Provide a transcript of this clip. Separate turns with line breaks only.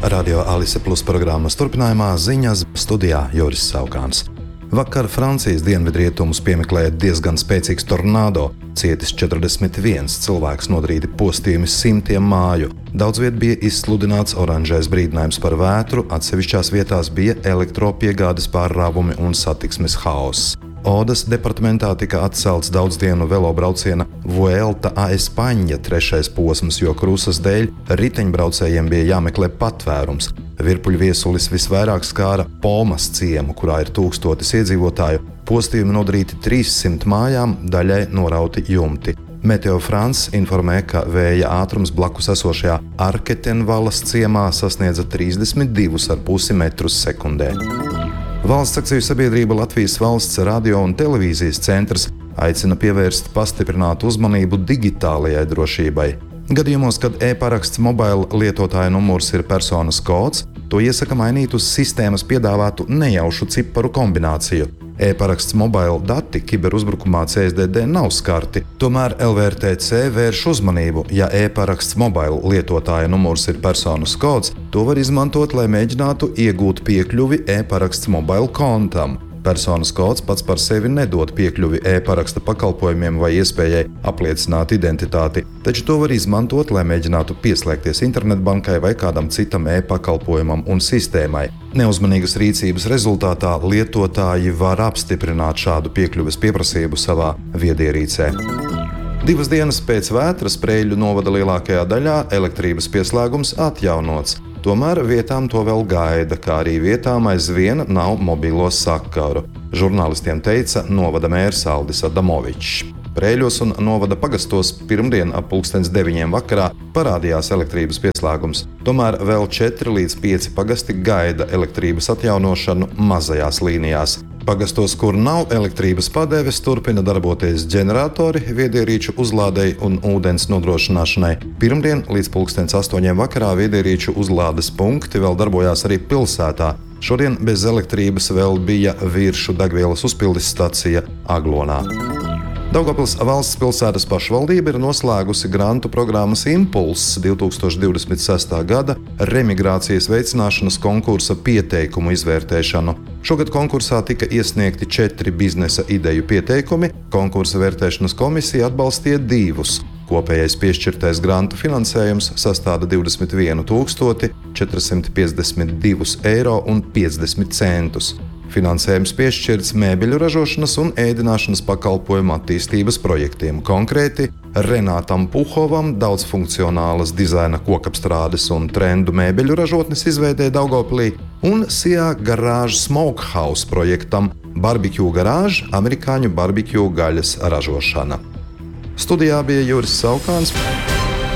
Radio Alise Plus programmas turpinājumā ziņas studijā Juris Saukāns. Vakar Francijas dienvidrietumus piemeklēja diezgan spēcīgs tornado. Cietis 41 cilvēks, nodarīti postījumi simtiem māju. Daudz viet bija izsludināts oranžais brīdinājums par vētru, atsevišķās vietās bija elektropiegādes pārrāvumi un satiksmes haoss. Odas departamentā tika atcelts daudzdienu velobrauciena Vuelta a España 3. posms, jo krusas dēļ riteņbraucējiem bija jāmeklē patvērums. Virpuļu viesulis visvairāk skāra Pomas ciemu, kurā ir 1000 iedzīvotāju. Postījumi nodarīti 300 mājām, daļai norauti jumti. Meteo France informē, ka vēja ātrums blakus esošajā Arketenvalas ciemā sasniedza 32,5 metrus sekundē. Valsts akciju sabiedrība Latvijas Valsts radio un televīzijas centrs aicina pievērst pastiprinātu uzmanību digitālajai drošībai. Gadījumos, kad e-paraksts mobila lietotāja numurs ir personas kods, to iesaka mainīt uz sistēmas piedāvātu nejaušu ciparu kombināciju. E-paraksts mobila dati kiberuzbrukumā CSDD nav skarti, tomēr LVRTC vērš uzmanību, ja e-paraksts mobila lietotāja numurs ir personas kods, to var izmantot, lai mēģinātu iegūt piekļuvi e-paraksts mobila kontam. Personas kods pats par sevi nedod piekļuvi e-paraksta pakalpojumiem vai iespējai apliecināt identitāti, taču to var izmantot, lai mēģinātu pieslēgties internetbankai vai kādam citam e-pakalpojumam un sistēmai. Neuzmanīgas rīcības rezultātā lietotāji var apstiprināt šādu piekļuves pieprasību savā viedierīcē. 2 dienas pēc vētras Preļu novada lielākajā daļā elektrības pieslēgums atjaunots. Tomēr vietām to vēl gaida, kā arī vietām aizvien nav mobilo sakaru. Žurnālistiem teica novada mērs Aldis Adamovičs. Preļos un novada pagastos pirmdien ap 9:00 vakarā parādījās elektrības pieslēgums. Tomēr vēl 4 līdz 5 pagasti gaida elektrības atjaunošanu mazajās līnijās. Pagastos, kur nav elektrības padeves, turpina darboties ģeneratori viedierīču uzlādei un ūdens nodrošināšanai. Pirmdien līdz 8:00 vakarā viedierīču uzlādes punkti vēl darbojās arī pilsētā. Šodien bez elektrības vēl bija Viršu degvielas uzpildes stacija Aglonā. Daugavpils valsts pilsētas pašvaldība ir noslēgusi grantu programmas Impulss 2026. gada remigrācijas veicināšanas konkursa pieteikumu izvērtēšanu. Šogad konkursā tika iesniegti 4 biznesa ideju pieteikumi, konkursa vērtēšanas komisija atbalstīja 2. Kopējais piešķirtais grantu finansējums sastāda 21 452,50 eiro. Finansējums piešķirts mēbeļu ražošanas un ēdināšanas pakalpojumu attīstības projektiem, konkrēti Renātam Puhovam daudzfunkcionālas dizaina kokapstrādes un trendu mēbeļu ražotnes izveidē Daugavpilī un Sia Garage Smokehouse projektam Barbecue Garage amerikāņu barbecue gaļas ražošana. Studijā bija Juris Saukāns.